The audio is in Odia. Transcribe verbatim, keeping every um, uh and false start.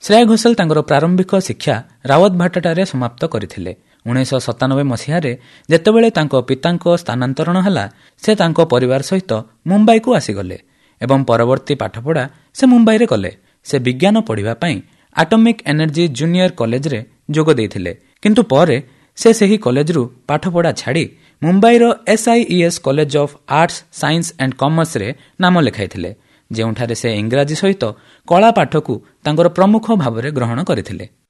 ଶ୍ରେୟା ଘୋଷାଲ ତାଙ୍କର ପ୍ରାରମ୍ଭିକ ଶିକ୍ଷା ରାୱତଭାଟାଠାରେ ସମାପ୍ତ କରିଥିଲେ। ଉଣେଇଶହ ସତାନବେ ମସିହାରେ ଯେତେବେଳେ ତାଙ୍କ ପିତାଙ୍କ ସ୍ଥାନାନ୍ତରଣ ହେଲା, ସେ ତାଙ୍କ ପରିବାର ସହିତ ମୁମ୍ବାଇକୁ ଆସିଗଲେ ଏବଂ ପରବର୍ତ୍ତୀ ପାଠପଢ଼ା ସେ ମୁମ୍ବାଇରେ କଲେ। ସେ ବିଜ୍ଞାନ ପଢ଼ିବା ପାଇଁ ଆଟମିକ୍ ଏନର୍ଜି ଜୁନିୟର କଲେଜରେ ଯୋଗ ଦେଇଥିଲେ, କିନ୍ତୁ ପରେ ସେ ସେହି କଲେଜରୁ ପାଠପଢ଼ା ଛାଡ଼ି ମୁମ୍ବାଇର S I E S college of arts science and କମର୍ସରେ ନାମ ଲେଖାଇଥିଲେ, ଯେଉଁଠାରେ ସେ ଇଂରାଜୀ ସହିତ କଳା ପାଠକୁ ତାଙ୍କର ପ୍ରମୁଖ ଭାବରେ ଗ୍ରହଣ କରିଥିଲେ।